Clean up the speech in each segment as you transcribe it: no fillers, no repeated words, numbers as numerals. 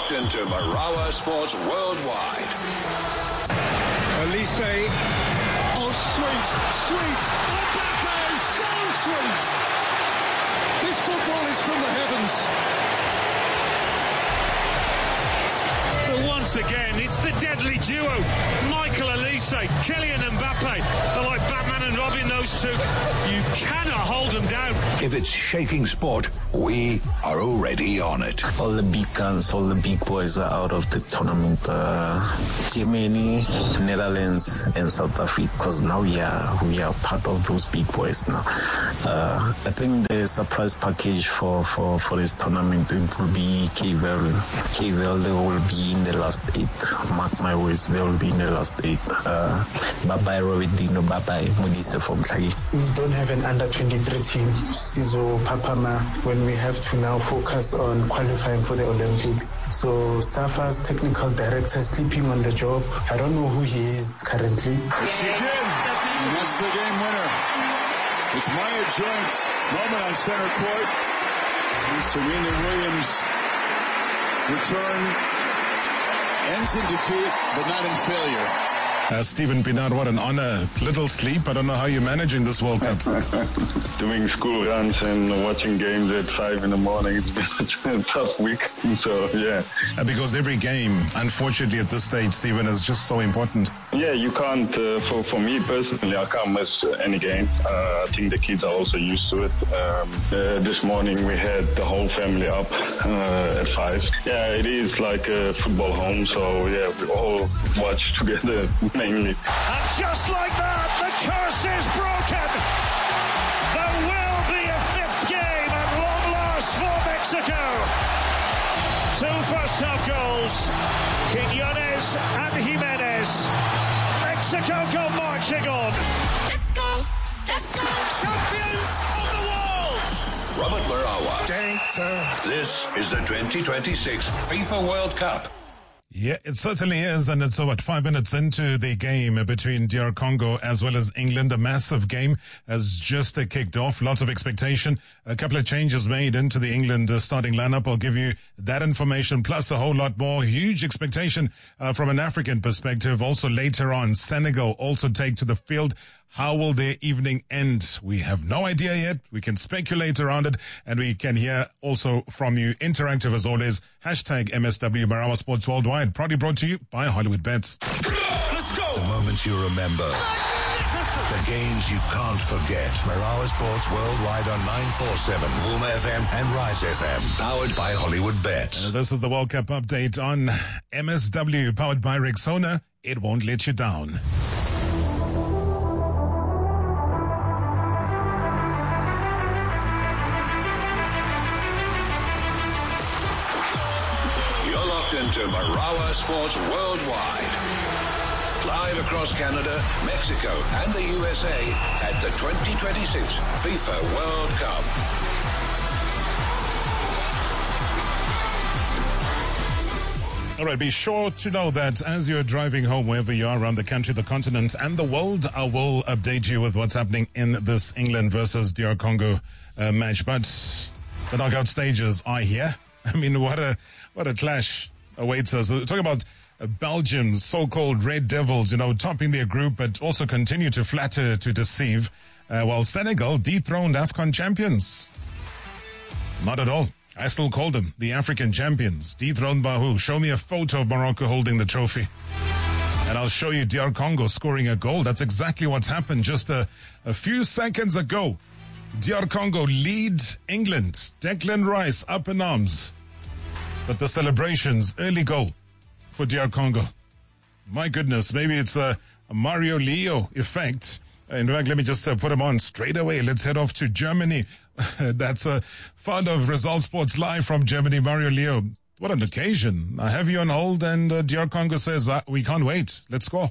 locked into Marawa Sports Worldwide. Elise. Oh, sweet. Mbappe is so sweet. This football is from the heavens. But once again, it's the deadly duo. Michael Elise, Kylian Mbappe. They're like Batman and Robin, those two. You cannot hold them down. If it's shaking sport, we are already on it. All the big guns, all the big boys are out of the tournament. Germany, Netherlands, and South Africa, because now we are part of those big boys now. I think the surprise package for this tournament, it will be KVL. KVL, they will be in the last 8. Mark my words, they will be in the last 8. Bye-bye Rovidino, bye-bye Modise from Tlagi. We don't have an under-23 team. Sizo Papama, when we have to now focus on qualifying for the Olympics. So Safa's technical director is sleeping on the job. I don't know who he is currently. It's again, and that's the game winner. It's Maya Joint's moment on center court. And Serena Williams' return ends in defeat, but not in failure. Stephen Pienaar, what an honor. Little sleep. I don't know how you're managing this World Cup. Doing school runs and watching games at 5 in the morning. It's been a tough week. So, yeah. Because every game, unfortunately at this stage, Stephen, is just so important. Yeah, you can't, for me personally, I can't miss any game. I think the kids are also used to it. This morning we had the whole family up at 5. Yeah, it is like a football home. So, yeah, we all watch together. Mainly. And just like that, the curse is broken. There will be a 5th game at long last for Mexico. 2 first-half goals, Quiñones and Jimenez. Mexico go marching on. Let's go. Champions of the world. Robert Marawa. This is the 2026 FIFA World Cup. Yeah, it certainly is, and it's 5 minutes into the game between DR Congo as well as England. A massive game has just kicked off. Lots of expectation. A couple of changes made into the England starting lineup. I'll give you that information, plus a whole lot more. Huge expectation from an African perspective. Also later on, Senegal also take to the field. How will their evening end? We have no idea yet. We can speculate around it, and we can hear also from you. Interactive as always. Hashtag MSW Marawa Sports Worldwide. Proudly brought to you by Hollywood Bets. Let's go! The moments you remember. The games you can't forget. Marawa Sports Worldwide on 947, Vuma FM and Rise FM. Powered by Hollywood Bets. This is the World Cup update on MSW, powered by Rexona. It won't let you down. Into Marawa Sports Worldwide. Live across Canada, Mexico, and the USA at the 2026 FIFA World Cup. All right, be sure to know that as you're driving home, wherever you are around the country, the continent, and the world, I will update you with what's happening in this England versus DR Congo match. But the knockout stages are here. I mean, what a clash awaits us. Talking about Belgium's so-called Red Devils, topping their group, but also continue to flatter, to deceive, while Senegal dethroned AFCON champions. Not at all. I still call them the African champions. Dethroned by who? Show me a photo of Morocco holding the trophy, and I'll show you DR Congo scoring a goal. That's exactly what's happened just a few seconds ago. DR Congo lead England. Declan Rice up in arms. But the celebrations, early goal for DR Congo. My goodness, maybe it's a Mario Leo effect. In fact, let me just put him on straight away. Let's head off to Germany. That's a founder of Result Sports Live from Germany, Mario Leo. What an occasion. I have you on hold, and DR Congo says, we can't wait. Let's go.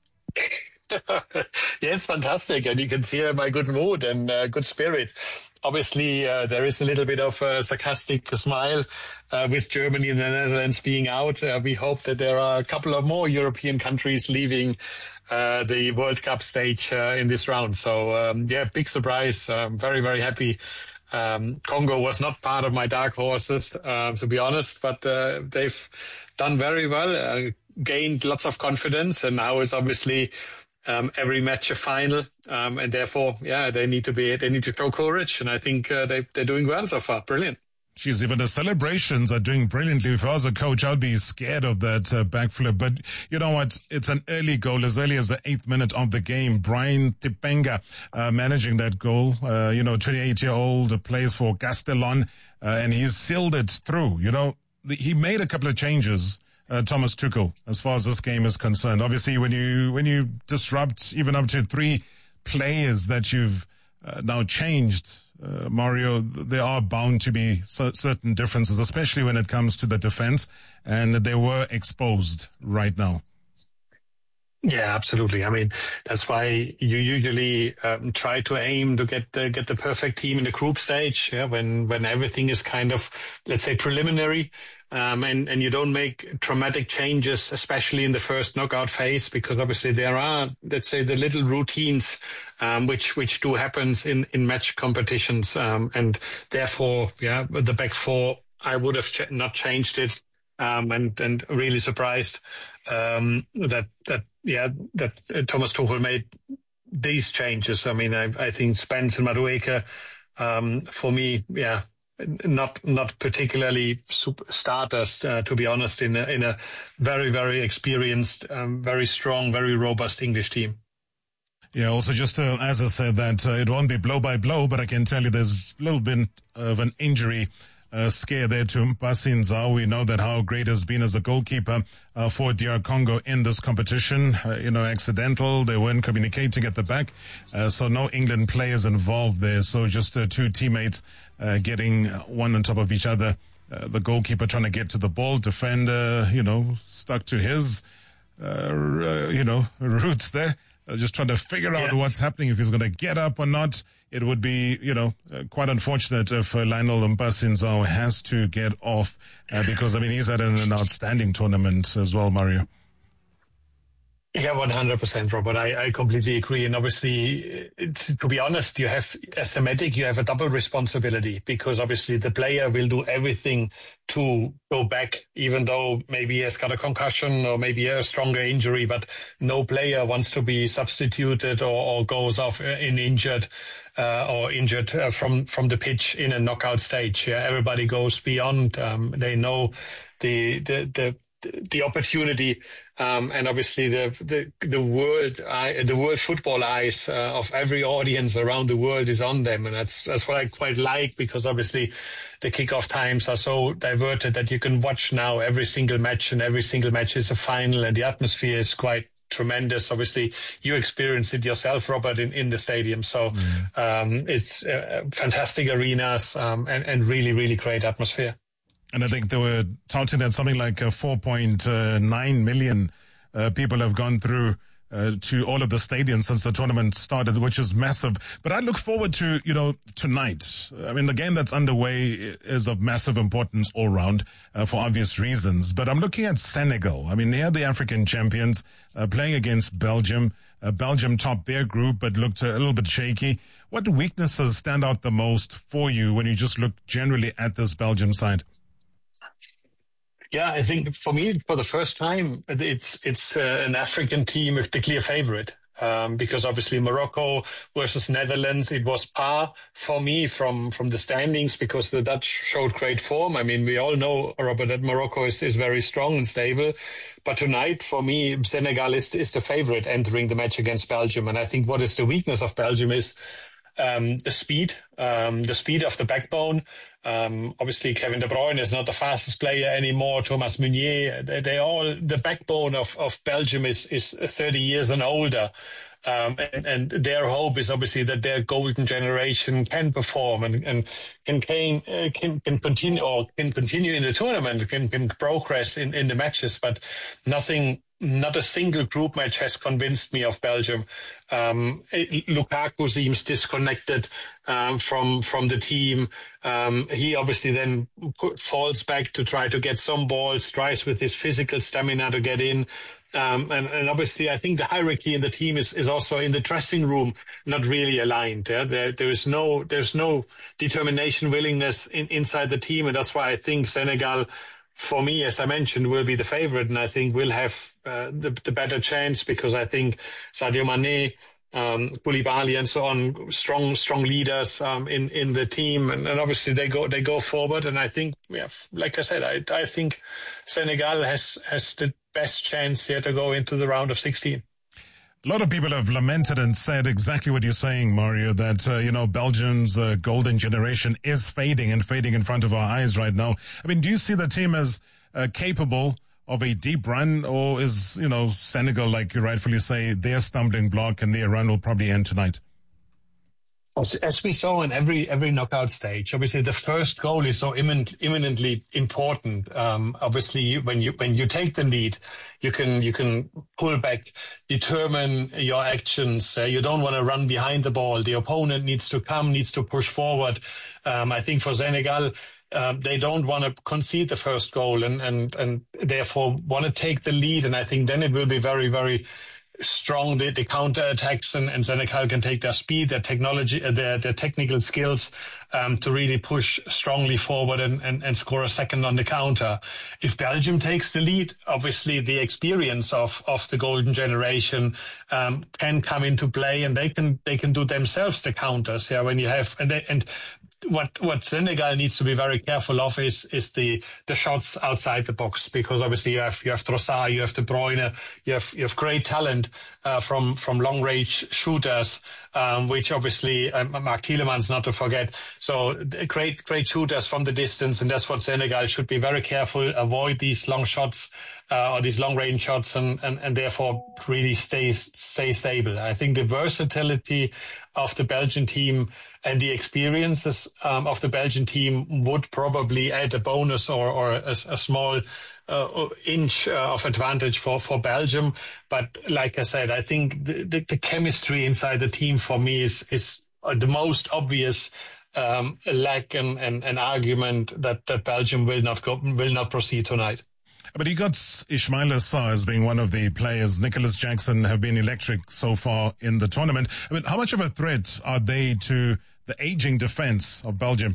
Yes, fantastic. And you can see my good mood and good spirit. Obviously, there is a little bit of a sarcastic smile with Germany and the Netherlands being out. We hope that there are a couple of more European countries leaving the World Cup stage in this round. So, big surprise. I'm very, very happy Congo was not part of my dark horses, to be honest, but they've done very well, gained lots of confidence, and now is obviously every match a final, and therefore, they need to show courage, and I think they're doing well so far. Brilliant. Jeez, even the celebrations are doing brilliantly. If I was a coach, I'd be scared of that backflip. But you know what? It's an early goal, as early as the 8th minute of the game. Brian Tipenga managing that goal. 28-year-old, plays for Castellon, and he's sealed it through. He made a couple of changes, Thomas Tuchel, as far as this game is concerned. Obviously, when you disrupt even up to 3 players that you've now changed, Mario, there are bound to be certain differences, especially when it comes to the defense, and they were exposed right now. Yeah, absolutely. I mean, that's why you usually try to aim to get the perfect team in the group stage. Yeah, when everything is kind of, let's say, preliminary, and you don't make dramatic changes, especially in the first knockout phase, because obviously there are, let's say, the little routines which do happens in match competitions, and therefore, the back four, I would have not changed it, and really surprised that Thomas Tuchel made these changes. I mean, I think Spence and Madueke, for me, not particularly starters, to be honest, in a very, very experienced, very strong, very robust English team. Yeah, also just as I said that it won't be blow by blow, but I can tell you there's a little bit of an injury scare there to Mpasi Nzau. We know that how great has been as a goalkeeper for DR Congo in this competition. Accidental. They weren't communicating at the back. So no England players involved there. So just 2 teammates getting one on top of each other. The goalkeeper trying to get to the ball. Defender, stuck to his, roots there. Just trying to figure out what's happening, if he's going to get up or not. It would be, quite unfortunate if Lionel Mpasi Nzau has to get off because, he's had an outstanding tournament as well, Mario. Yeah, 100%, Robert. I completely agree. And obviously, to be honest, you have, as a medic, you have a double responsibility, because obviously the player will do everything to go back, even though maybe he has got a concussion or maybe a stronger injury, but no player wants to be substituted or goes off injured from the pitch in a knockout stage. Yeah, everybody goes beyond. They know the opportunity, and obviously the world football eyes of every audience around the world is on them, and that's what I quite like, because obviously the kickoff times are so diverted that you can watch now every single match, and every single match is a final, and the atmosphere is quite tremendous. Obviously, you experienced it yourself, Robert, in the stadium. So it's fantastic arenas and really, really great atmosphere. And I think they were touting that something like 4.9 million people have gone through to all of the stadiums since the tournament started, which is massive. But I look forward to, tonight. The game that's underway is of massive importance all round for obvious reasons. But I'm looking at Senegal. Here the African champions playing against Belgium. Belgium topped their group but looked a little bit shaky. What weaknesses stand out the most for you when you just look generally at this Belgium side? Yeah, I think for me, for the first time, it's an African team, the clear favorite. Because obviously Morocco versus Netherlands, it was par for me from the standings, because the Dutch showed great form. We all know, Robert, that Morocco is very strong and stable. But tonight, for me, Senegal is the favorite entering the match against Belgium. And I think what is the weakness of Belgium is the speed of the backbone. Obviously, Kevin De Bruyne is not the fastest player anymore. Thomas Meunier, the backbone of Belgium is 30 years and older. And their hope is obviously that their golden generation can perform and can continue in the tournament, can progress in the matches, but not a single group match has convinced me of Belgium. Lukaku seems disconnected from the team. He obviously then falls back to try to get some balls, tries with his physical stamina to get in. And obviously, I think the hierarchy in the team is also in the dressing room not really aligned. Yeah? There's no determination, willingness inside the team, and that's why I think Senegal, for me, as I mentioned, will be the favorite, and I think will have the better chance, because I think Sadio Mane, Koulibaly and so on, strong leaders in the team, and obviously they go forward. And I think, like I said, I think Senegal has the best chance here to go into the round of 16. A lot of people have lamented and said exactly what you're saying, Mario, that, Belgium's golden generation is fading in front of our eyes right now. I mean, do you see the team as capable of a deep run, or is, Senegal, like you rightfully say, their stumbling block and their run will probably end tonight? As we saw in every knockout stage, obviously the first goal is so imminently important. Obviously, when you take the lead, you can pull back, determine your actions. You don't want to run behind the ball. The opponent needs to push forward. I think for Senegal, they don't want to concede the first goal and therefore want to take the lead. And I think then it will be very, very strong, the counter attacks, and Senegal can take their speed, their technology, their technical skills to really push strongly forward and score a second on the counter. If Belgium takes the lead, obviously the experience of the golden generation can come into play, and they can do themselves the counters. Yeah, when you have what Senegal needs to be very careful of is the shots outside the box, because obviously you have Trossard, you have De Bruyne, you have great talent from long range shooters, which obviously Mark Tielemans not to forget. So great shooters from the distance, and that's what Senegal should be very careful, avoid these long shots or these long range shots, and therefore really stay stable. I think the versatility of the Belgian team and the experiences of the Belgian team would probably add a bonus or a small inch of advantage for Belgium. But like I said, I think the chemistry inside the team for me is the most obvious lack and argument that Belgium will not proceed tonight. But you got Ismaila Sarr as being one of the players. Nicholas Jackson have been electric so far in the tournament. I mean, how much of a threat are they to the aging defense of Belgium?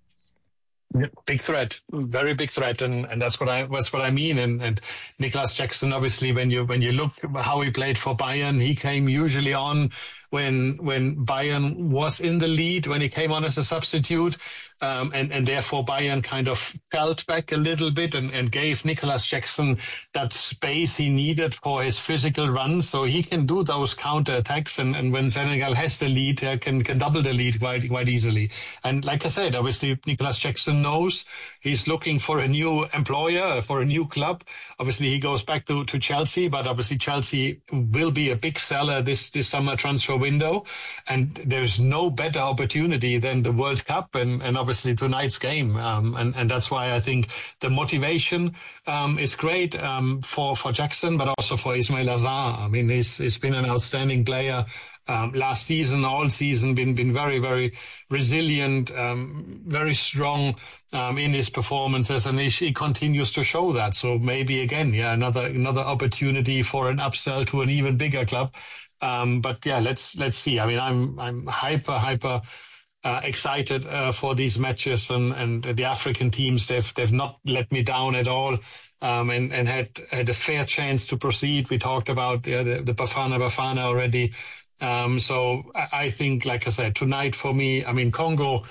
Big threat, very big threat, and that's what I mean. And Nicholas Jackson, obviously, when you look how he played for Bayern, he came usually on when Bayern was in the lead, when he came on as a substitute, and therefore Bayern kind of fell back a little bit and gave Nicholas Jackson that space he needed for his physical run, so he can do those counter attacks, and when Senegal has the lead, can double the lead quite easily. And like I said, obviously Nicholas Jackson knows he's looking for a new employer, for a new club. Obviously he goes back to Chelsea, but obviously Chelsea will be a big seller this summer transfer window, and there's no better opportunity than the World Cup and obviously tonight's game, and that's why I think the motivation is great for Jackson, but also for Ismaila Sarr. I mean, he's been an outstanding player last season, all season, been very, very resilient, very strong in his performances, and he continues to show that. So maybe again, another opportunity for an upsell to an even bigger club. But yeah, let's see. I mean, I'm hyper excited for these matches, and the African teams, they've not let me down at all, and had a fair chance to proceed. We talked about the Bafana already. So I think, like I said, tonight for me, I mean, Congo,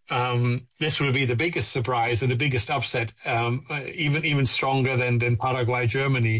this will be the biggest surprise and the biggest upset, even stronger than Paraguay, Germany,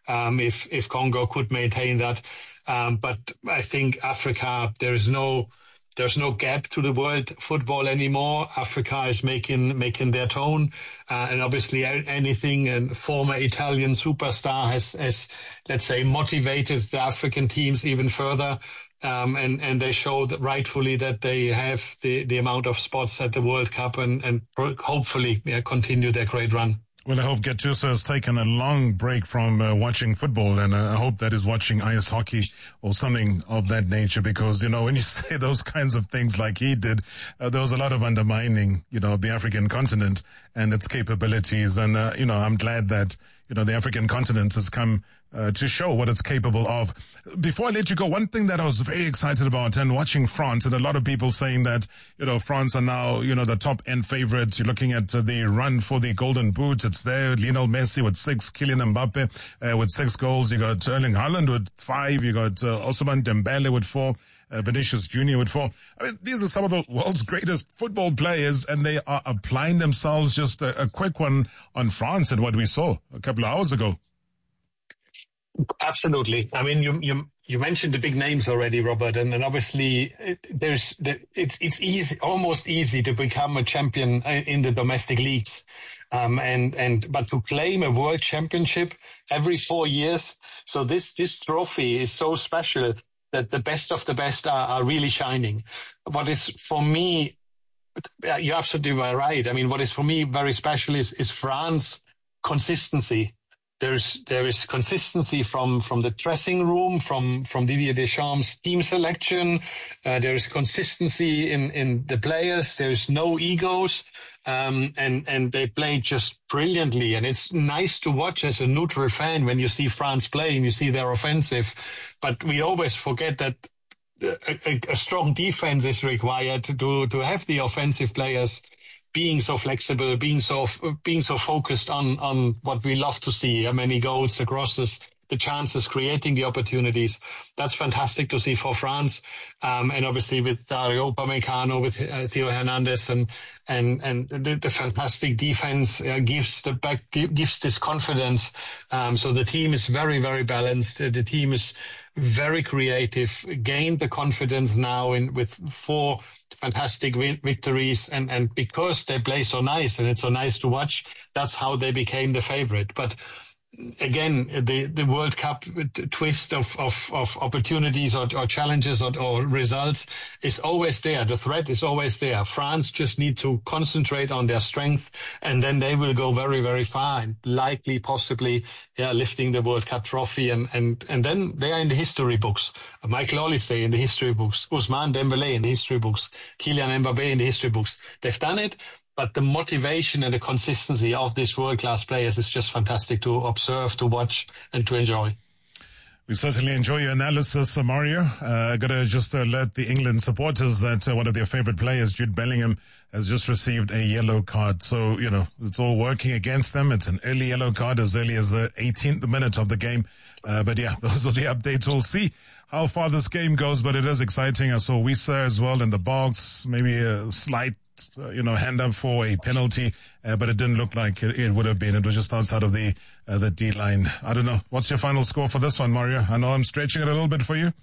if Congo could maintain that. But I think Africa, there's no gap to the world football anymore. Africa is making their tone, and obviously anything. And former Italian superstar has let's say motivated the African teams even further, and they show that rightfully that they have the amount of spots at the World Cup and hopefully continue their great run. Well, I hope Gattuso has taken a long break from watching football, and I hope that is watching ice hockey or something of that nature, because, when you say those kinds of things like he did, there was a lot of undermining, of the African continent and its capabilities. And, I'm glad that, the African continent has come to show what it's capable of. Before I let you go, one thing that I was very excited about and watching France, and a lot of people saying that, France are now, the top end favorites. You're looking at the run for the Golden Boot. It's there. Lionel Messi with 6, Kylian Mbappe with 6 goals. You got Erling Haaland with 5. You got Ousmane Dembele with 4. Vinicius Jr. with 4. I mean, these are some of the world's greatest football players, and they are applying themselves. Just a quick one on France and what we saw a couple of hours ago. Absolutely. I mean, you mentioned the big names already, Robert, and obviously it's easy, almost easy to become a champion in the domestic leagues, but to claim a world championship every 4 years. So this trophy is so special that the best of the best are really shining. What is for me, you're absolutely right. I mean, what is for me very special is France consistency. There is consistency from the dressing room, from Didier Deschamps' team selection. There is consistency in the players. There is no egos, and they play just brilliantly. And it's nice to watch as a neutral fan when you see France play and you see their offensive. But we always forget that a strong defense is required to have the offensive players being so flexible, being so focused on what we love to see, how many goals, the crosses, the chances, creating the opportunities. That's fantastic to see for France. And obviously with Dario Upamecano, with Theo Hernandez, and the fantastic defense gives this confidence. So the team is very, very balanced. The team is very creative, gained the confidence now with 4 fantastic victories, and because they play so nice and it's so nice to watch, that's how they became the favorite. But again, the World Cup twist of opportunities or challenges or results is always there. The threat is always there. France just need to concentrate on their strength, and then they will go very, very far, and likely, possibly, lifting the World Cup trophy. And then they are in the history books. Michael Olise in the history books. Ousmane Dembele in the history books. Kylian Mbappe in the history books. They've done it. But the motivation and the consistency of these world-class players is just fantastic to observe, to watch, and to enjoy. We certainly enjoy your analysis, Mario. Got to just alert the England supporters that one of their favorite players, Jude Bellingham, has just received a yellow card. So, it's all working against them. It's an early yellow card as early as the 18th minute of the game. But yeah, those are the updates. We'll see how far this game goes, but it is exciting. I saw Wissa as well in the box, maybe a slight, hand up for a penalty, but it didn't look like it would have been. It was just outside of the D line. I don't know. What's your final score for this one, Mario? I know I'm stretching it a little bit for you.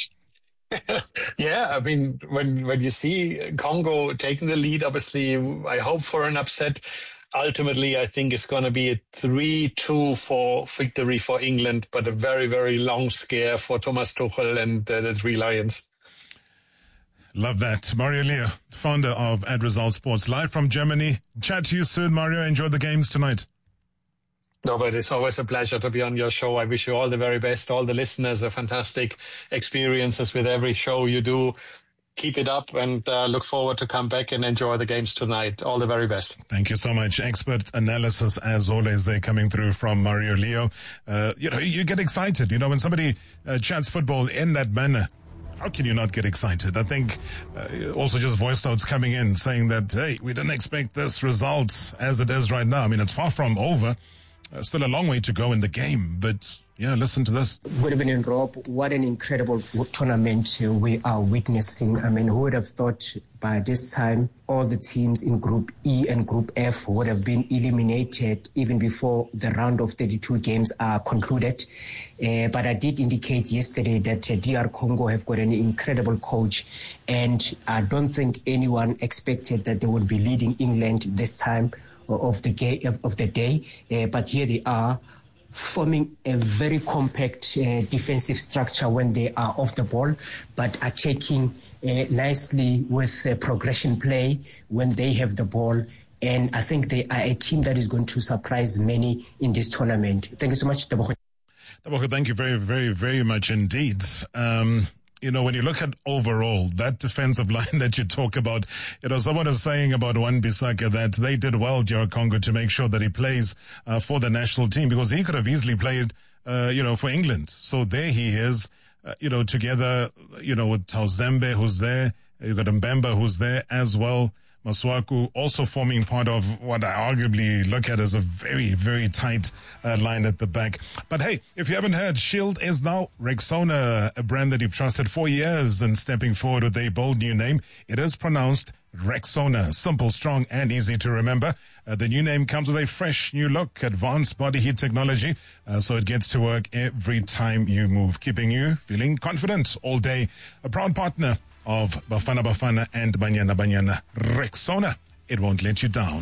Yeah, I mean, when you see Congo taking the lead, obviously, I hope for an upset. Ultimately, I think it's going to be a 3-2 for victory for England, but a very, very long scare for Thomas Tuchel and the Three Lions. Love that. Mario Leo, founder of Ad Result Sports, live from Germany. Chat to you soon, Mario. Enjoy the games tonight. No, but it's always a pleasure to be on your show. I wish you all the very best. All the listeners are fantastic experiences with every show you do. Keep it up, and look forward to come back and enjoy the games tonight. All the very best. Thank you so much. Expert analysis, as always, they're coming through from Mario Leo. You get excited, when somebody chats football in that manner. How can you not get excited? I think also just voice notes coming in saying that, hey, we didn't expect this result as it is right now. I mean, it's far from over. Still a long way to go in the game, but yeah, listen to this. Good evening, Rob. What an incredible tournament we are witnessing. I mean, who would have thought by this time all the teams in Group E and Group F would have been eliminated even before the round of 32 games are concluded. But I did indicate yesterday that DR Congo have got an incredible coach, and I don't think anyone expected that they would be leading England this time of the day. But here they are, forming a very compact defensive structure when they are off the ball, but attacking nicely with progression play when they have the ball. And I think they are a team that is going to surprise many in this tournament. Thank you so much, Teboho. Teboho, thank you very, very, very much indeed. When you look at overall, that defensive line that you talk about, someone is saying about Wan-Bissaka that they did well, DR Congo, to make sure that he plays for the national team, because he could have easily played for England. So there he is, together, with Tauzembe, who's there. You've got Mbemba, who's there as well. Masuaku also forming part of what I arguably look at as a very, very tight line at the back. But hey, if you haven't heard, Shield is now Rexona, a brand that you've trusted for years, and stepping forward with a bold new name. It is pronounced Rexona. Simple, strong, and easy to remember. The new name comes with a fresh new look, advanced body heat technology, so it gets to work every time you move, keeping you feeling confident all day. A proud partner of Bafana Bafana and Banyana Banyana. Rexona, it won't let you down.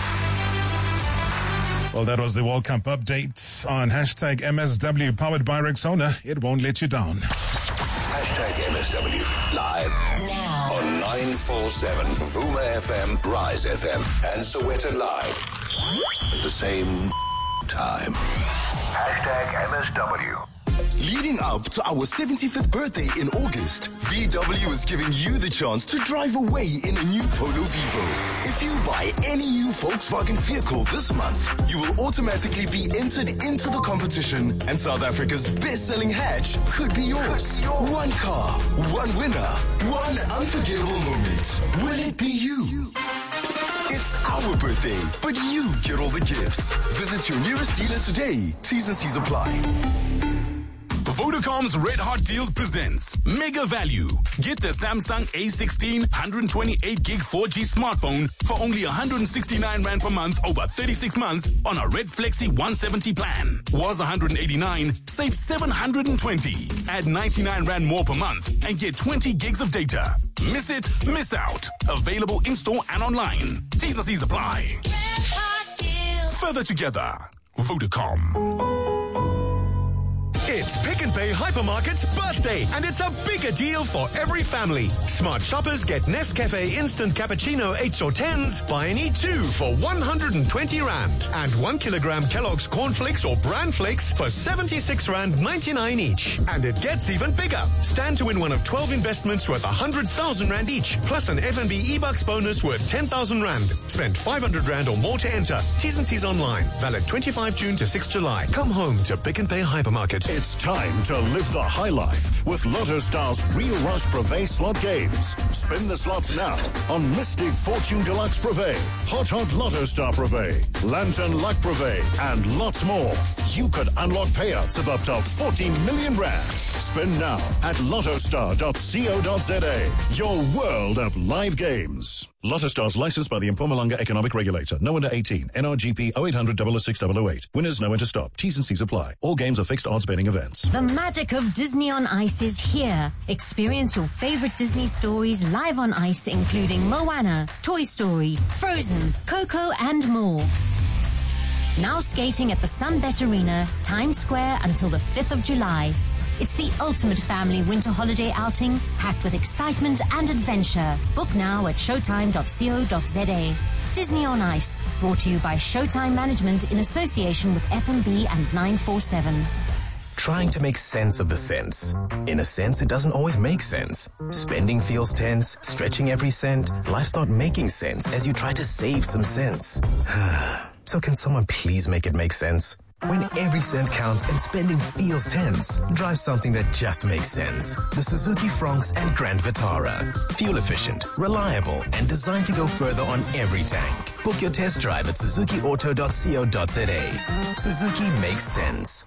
Well, that was the World Cup update on hashtag MSW, powered by Rexona. It won't let you down. Hashtag MSW, live now on 947 Vuma FM, Rise FM, and Sowetan Live. At the same time. Hashtag MSW. Leading up to our 75th birthday in August, VW is giving you the chance to drive away in a new Polo Vivo. If you buy any new Volkswagen vehicle this month, you will automatically be entered into the competition, and South Africa's best-selling hatch could be yours. One car, one winner, one unforgettable moment. Will it be you? It's our birthday, but you get all the gifts. Visit your nearest dealer today. T's and C's apply. Vodacom's Red Hot Deals presents Mega Value. Get the Samsung A16 128 gig 4G smartphone for only 169 Rand per month over 36 months on a Red Flexi 170 plan. Was 189, save 720. Add 99 Rand more per month and get 20 gigs of data. Miss it, miss out. Available in-store and online. T's and C's apply. Red Hot Deals. Further together. Vodacom. It's Pick n Pay Hypermarket's birthday, and it's a bigger deal for every family. Smart shoppers get Nescafe Instant Cappuccino 8s or 10s, buy any 2 for 120 Rand. And 1 kilogram Kellogg's Cornflakes or Bran Flakes for 76 Rand 99 each. And it gets even bigger. Stand to win one of 12 investments worth 100,000 Rand each, plus an FNB eBucks bonus worth 10,000 Rand. Spend 500 Rand or more to enter. T's and C's online. Valid 25 June to 6 July. Come home to Pick n Pay Hypermarket. It's time to live the high life with Lotto Star's Real Rush Privé slot games. Spin the slots now on Mystic Fortune Deluxe Privé, Hot Lotto Star Privé, Lantern Luck Privé, and lots more. You could unlock payouts of up to 40 million Rand. Spin now at lottostar.co.za. Your world of live games. Lotto Stars licensed by the Mpumalanga Economic Regulator. No under 18. NRGP 0800 006 008. Winners know when to stop. T's and C's apply. All games are fixed odds betting events. The magic of Disney on Ice is here. Experience your favorite Disney stories live on ice, including Moana, Toy Story, Frozen, Coco, and more. Now skating at the Sunbet Arena, Times Square until the 5th of July. It's the ultimate family winter holiday outing, packed with excitement and adventure. Book now at showtime.co.za. Disney on Ice, brought to you by Showtime Management in association with FMB and 947. Trying to make sense of the sense. In a sense, it doesn't always make sense. Spending feels tense, stretching every cent. Life's not making sense as you try to save some sense. So can someone please make it make sense? When every cent counts and spending feels tense, drive something that just makes sense. The Suzuki Fronx and Grand Vitara. Fuel efficient, reliable, and designed to go further on every tank. Book your test drive at suzukiauto.co.za. Suzuki makes sense.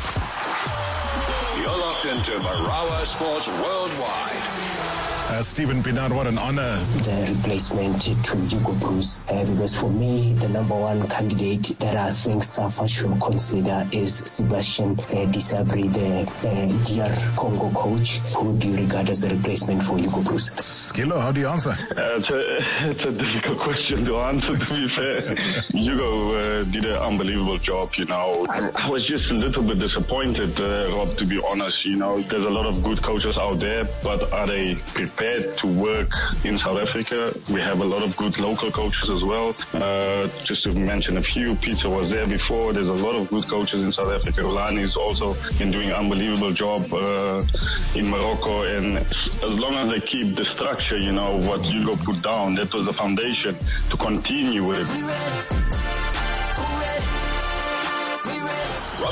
You're locked into Marawa Sports Worldwide. Stephen Pienaar, what an honor. The replacement to Hugo Broos, because for me, the number one candidate that I think SAFA should consider is Sebastian Desabre, the DR Congo coach. Who do you regard as the replacement for Hugo Broos? Skillo, how do you answer? It's a difficult question to answer, to be fair. Hugo did an unbelievable job, you know. I was just a little bit disappointed, Rob, to be honest. You know, there's a lot of good coaches out there, but are they prepared to work in South Africa? We have a lot of good local coaches as well. Just to mention a few, Peter was there before. There's a lot of good coaches in South Africa. Rolani is also been doing an unbelievable job in Morocco. And as long as they keep the structure, you know, what Hugo put down, that was the foundation to continue with. Robert Marawa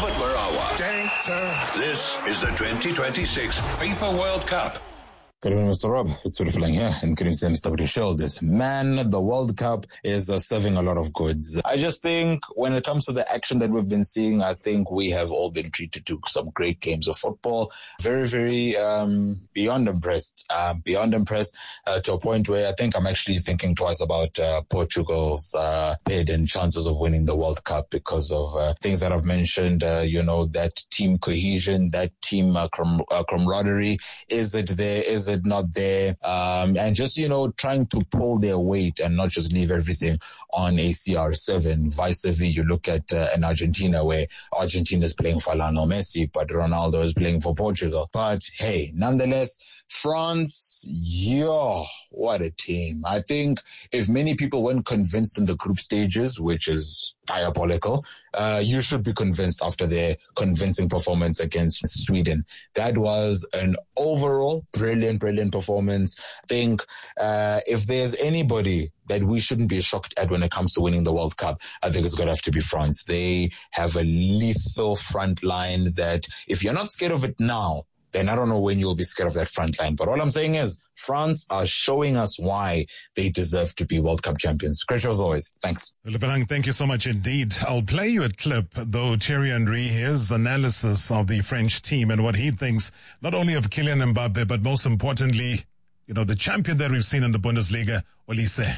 hour. This is the 2026 FIFA World Cup. Good evening, Mr. Rob. It's Surifulang here in Green MSW Shoulders. Man, the World Cup is serving a lot of goods. I just think when it comes to the action that we've been seeing, I think we have all been treated to some great games of football. Very, very beyond impressed. To a point where I think I'm actually thinking twice about Portugal's bid and chances of winning the World Cup because of things that I've mentioned, that team cohesion, that team camaraderie. Is it there? Is it not there? And just, trying to pull their weight and not just leave everything on a CR7. Vice versa, you look at an Argentina where Argentina is playing for Lionel Messi, but Ronaldo is playing for Portugal. But hey, nonetheless, France, what a team. I think if many people weren't convinced in the group stages, which is diabolical, you should be convinced after their convincing performance against Sweden. That was an overall brilliant performance. I think if there's anybody that we shouldn't be shocked at when it comes to winning the World Cup, I think it's going to have to be France. They have a lethal front line that if you're not scared of it now, then I don't know when you'll be scared of that front line. But all I'm saying is France are showing us why they deserve to be World Cup champions. Great show as always. Thanks. Lebelang, thank you so much indeed. I'll play you a clip, though, Thierry Henry, his analysis of the French team and what he thinks, not only of Kylian Mbappe, but most importantly, the champion that we've seen in the Bundesliga, Olise.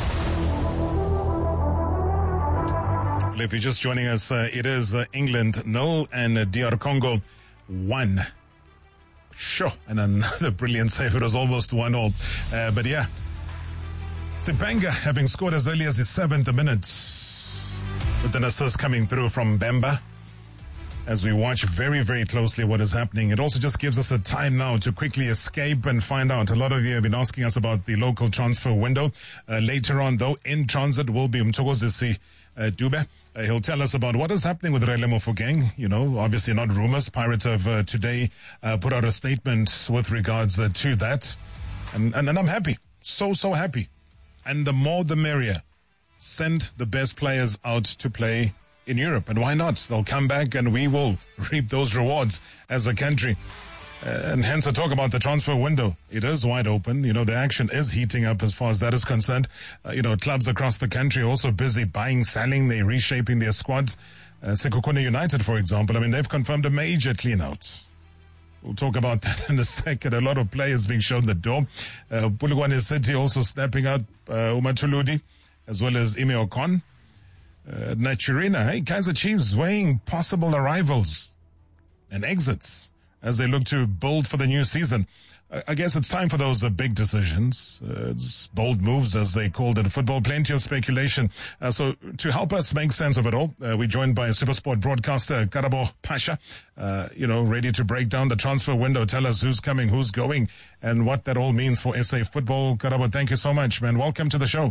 Well, if you're just joining us, it is England 0 and DR Congo 1. Sure, and another brilliant save. It was almost 1-0. But yeah, Sipanga having scored as early as the 7th minute with an assist coming through from Bemba. As we watch very, very closely what is happening, it also just gives us a time now to quickly escape and find out. A lot of you have been asking us about the local transfer window. Later on, though, in transit will be Mthokozisi Dube. He'll tell us about what is happening with Relemo Mofokeng. Obviously not rumors. Pirates have today put out a statement with regards to that. And I'm happy. So happy. And the more the merrier. Send the best players out to play in Europe. And why not? They'll come back and we will reap those rewards as a country. And hence I talk about the transfer window. It is wide open. The action is heating up as far as that is concerned. Clubs across the country also busy buying, selling. They're reshaping their squads. Sekhukhune United, for example, they've confirmed a major clean-out. We'll talk about that in a second. A lot of players being shown the door. Polokwane City also snapping out Umatuludi, as well as Ime Ocon. Naturina, Kaizer Chiefs weighing possible arrivals and exits as they look to build for the new season. I guess it's time for those big decisions. It's bold moves, as they called it in football. Plenty of speculation. So to help us make sense of it all, we're joined by SuperSport broadcaster Karabo Pasha, ready to break down the transfer window, tell us who's coming, who's going, and what that all means for SA football. Karabo, thank you so much, man. Welcome to the show.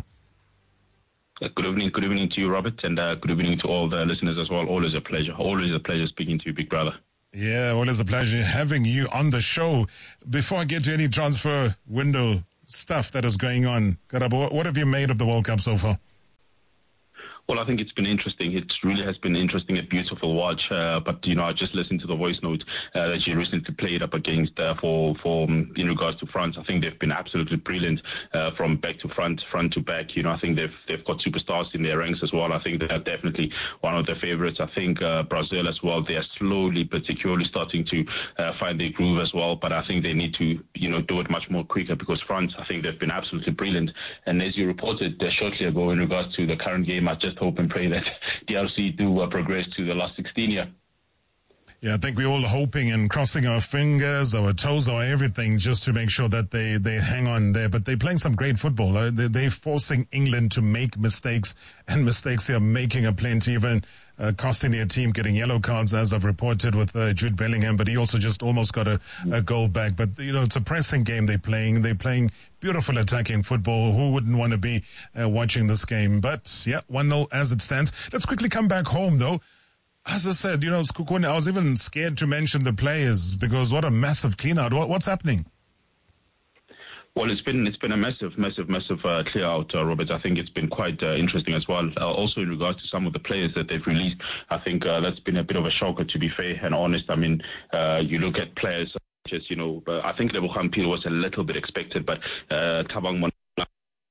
Good evening to you, Robert, and good evening to all the listeners as well. Always a pleasure speaking to you, big brother. Yeah, always a pleasure having you on the show. Before I get to any transfer window stuff that is going on, Karabo, what have you made of the World Cup so far? Well, I think it's been interesting. It really has been interesting, a beautiful watch. But I just listened to the voice note that you recently played up against for in regards to France. I think they've been absolutely brilliant from back to front to back. I think they've got superstars in their ranks as well. I think they're definitely one of their favorites. I think Brazil as well. They are slowly but securely starting to find their groove as well. But I think they need to do it much more quicker, because France, I think they've been absolutely brilliant. And as you reported shortly ago in regards to the current game, I just hope and pray that DRC do progress to the last 16 here. Yeah, I think we're all hoping and crossing our fingers, our toes, our everything, just to make sure that they hang on there. But they're playing some great football. They're forcing England to make mistakes, and mistakes here making a plenty, even costing their team, getting yellow cards, as I've reported with Jude Bellingham. But he also just almost got a goal back. But, it's a pressing game they're playing. They're playing beautiful attacking football. Who wouldn't want to be watching this game? But, yeah, 1-0 as it stands. Let's quickly come back home, though. As I said, Sekhukhune, I was even scared to mention the players because what a massive clean-out. What's happening? Well, it's been a massive clear out, Robert. I think it's been quite interesting as well. Also in regards to some of the players that they've released, I think that's been a bit of a shocker, to be fair and honest. I mean, you look at players such as, I think Lebogang Peel was a little bit expected, but Thabang Manara,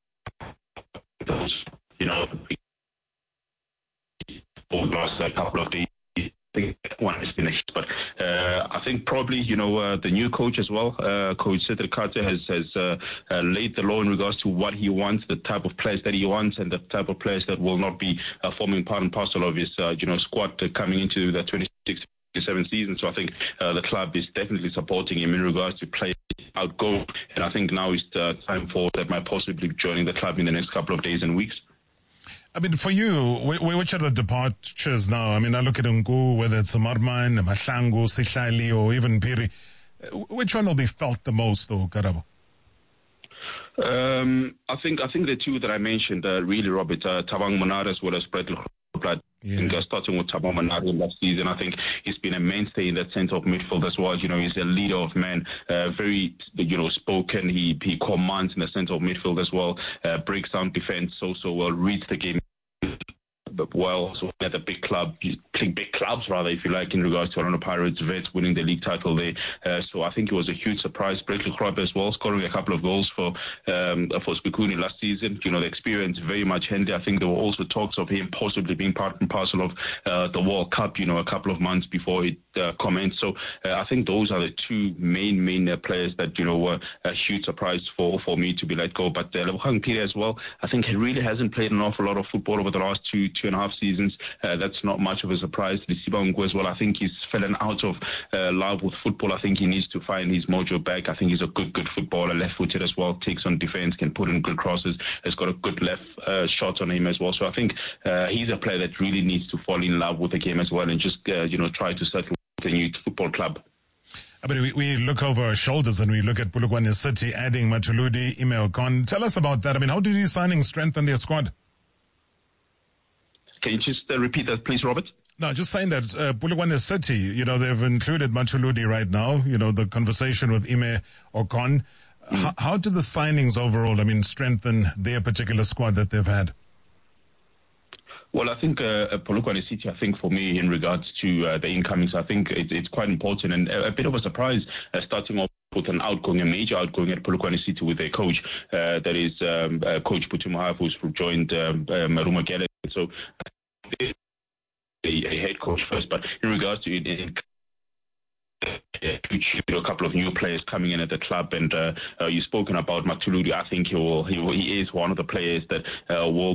over the last couple of days, I think one has been a hit, but I think probably the new coach as well, Coach Cedric Carter has laid the law in regards to what he wants, the type of players that he wants, and the type of players that will not be forming part and parcel of his squad coming into the 26-27 season. So I think the club is definitely supporting him in regards to play outgo, and I think now is the time for that might possibly be joining the club in the next couple of days and weeks. I mean, for you, which are the departures now? I mean, I look at Ngu, whether it's Marman, Mahlangu, Sihlali, or even Piri. Which one will be felt the most, though, Karabo? I think the two that I mentioned, really, Robert, Thabang Manara as well as Bradley Grobler. I think starting with Thabang Manara last season, I think he's been a mainstay in that centre of midfield as well. He's a leader of men, very, spoken. He commands in the centre of midfield as well, breaks down defence so well, reads the game well. So at a big clubs rather, if you like, in regards to Orlando Pirates, Vets winning the league title there. So I think it was a huge surprise. Bradley Grobler as well, scoring a couple of goals for Sekhukhune last season. The experience very much handy. I think there were also talks of him possibly being part and parcel of the World Cup, a couple of months before it commenced. So I think those are the two main players that, were a huge surprise for me to be let go. But Lebogang Peel as well, I think he really hasn't played an awful lot of football over the last two and a half seasons. That's not much of a surprise. Lisiba Ngu as well, I think he's fallen out of love with football. I think he needs to find his mojo back. I think he's a good footballer, left-footed as well, takes on defence, can put in good crosses, has got a good left shot on him as well. So I think he's a player that really needs to fall in love with the game as well and just, try to settle with a new football club. I mean, we look over our shoulders and we look at Polokwane City adding Mathuludi, Ime Ocon. Tell us about that. I mean, how did these signings strengthen their squad? Can you just repeat that, please, Robert? No, just saying that Polokwane City, they've included Mathuludi right now, the conversation with Ime Ocon. How do the signings overall, strengthen their particular squad that they've had? Well, I think Polokwane City, I think for me, in regards to the incomings, I think it's quite important and a bit of a surprise starting off with a major outgoing at Polokwane City with their coach, that is Coach Phuthumahava, who's joined Marumo Gallagher. So a head coach first, but in regards to a couple of new players coming in at the club, and you've spoken about Mathuludi. I think he is one of the players that will